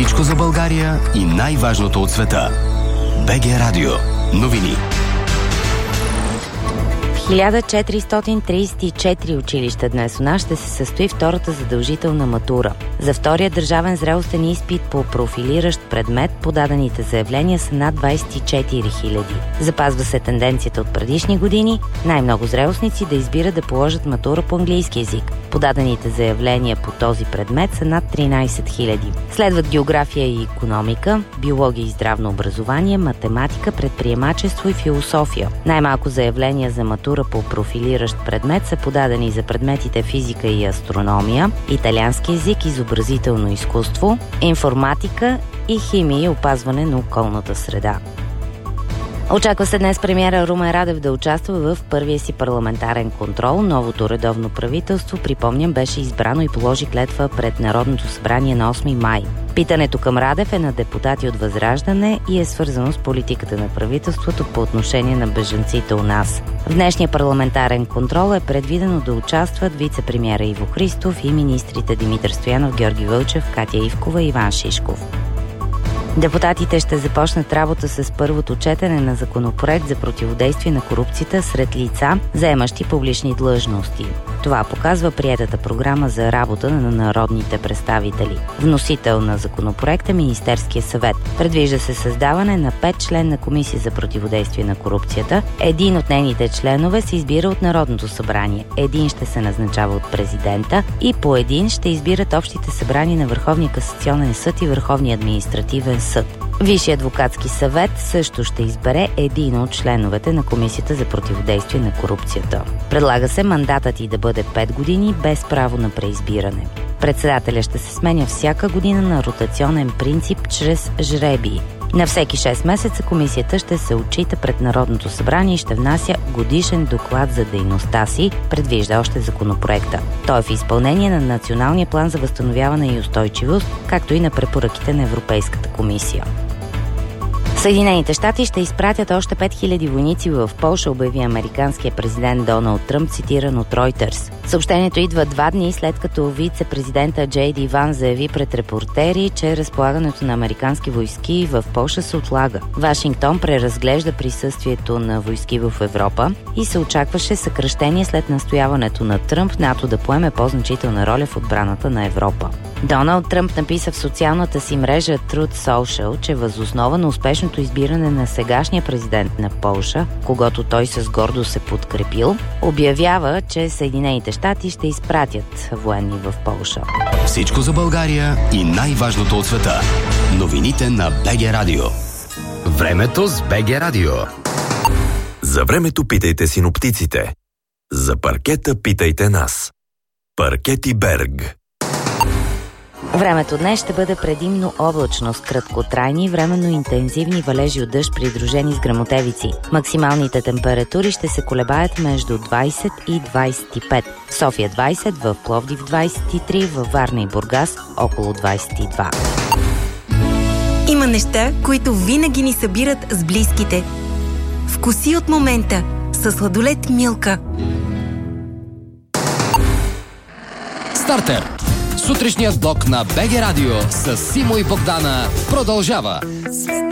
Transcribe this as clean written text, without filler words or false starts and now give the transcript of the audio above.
Всичко за България и най-важното от света. БГ Радио. Новини. В 1434 училища днес у нас ще се състои втората задължителна матура. За втория държавен зрелостен изпит по профилиращ предмет подадените заявления са над 24 000. Запазва се тенденцията от предишни години най-много зрелостници да избират да положат матура по английски език. Подадените заявления по този предмет са над 13 000. Следват география и икономика, биология и здравно образование, математика, предприемачество и философия. Най-малко заявления за матура по профилиращ предмет са подадени за предметите физика и астрономия, италиански език, изобразително изкуство, информатика и химия и опазване на околната среда. Очаква се днес премиера Румен Радев да участва в първия си парламентарен контрол. Новото редовно правителство, припомням, беше избрано и положи клетва пред Народното събрание на 8 май. Питането към Радев е на депутати от Възраждане и е свързано с политиката на правителството по отношение на бежанците у нас. В днешния парламентарен контрол е предвидено да участват вице-премиера Иво Христов и министрите Димитър Стоянов, Георги Вълчев, Катя Ивкова и Иван Шишков. Депутатите ще започнат работа с първото четене на законопроект за противодействие на корупцията сред лица, заемащи публични длъжности. Това показва приетата програма за работа на народните представители. Вносител на законопроекта е Министерския съвет. Предвижда се създаване на 5-членна комисия за противодействие на корупцията. Един от нейните членове се избира от Народното събрание. Един ще се назначава от президента и по един ще избират общите събрания на Върховния касационен съд и Върховния административен съд. Висшият адвокатски съвет също ще избере един от членовете на Комисията за противодействие на корупцията. Предлага се мандатът й да бъде 5 години без право на преизбиране. Председателя ще се сменя всяка година на ротационен принцип чрез жребии. На всеки 6 месеца комисията ще се отчита пред Народното събрание и ще внася годишен доклад за дейността си, предвижда още законопроекта. Той е в изпълнение на Националния план за възстановяване и устойчивост, както и на препоръките на Европейската комисия. Съединените щати ще изпратят още 5000 войници в Полша, обяви американския президент Доналд Тръмп, цитиран от Reuters. Съобщението идва 2 дни след като вице-президента Джей Ди Ванс заяви пред репортери, че разполагането на американски войски в Полша се отлага. Вашингтон преразглежда присъствието на войски в Европа и се очакваше съкращение след настояването на Тръмп НАТО да поеме по-значителна роля в отбраната на Европа. Доналд Тръмп написа в социалната си мрежа Truth Social, че въз основа на успешното избиране на сегашния президент на Полша, когото той с гордост се подкрепил, обявява, че Съединените щати ще изпратят военни в Полша. Всичко за България и най-важното от света. Новините на БГ Радио. Времето с БГ Радио. За времето питайте синоптиците. За паркета питайте нас. Паркети Берг. Времето днес ще бъде предимно облачно с краткотрайни и временно интензивни валежи от дъжд, придружени с гръмотевици. Максималните температури ще се колебаят между 20 и 25. В София 20, в Пловдив 23, във Варна и Бургас около 22. Има неща, които винаги ни събират с близките. Вкуси от момента със сладолед Милка. Стартер! Сутрешният блок на БГ Радио с Симо и Богдана продължава.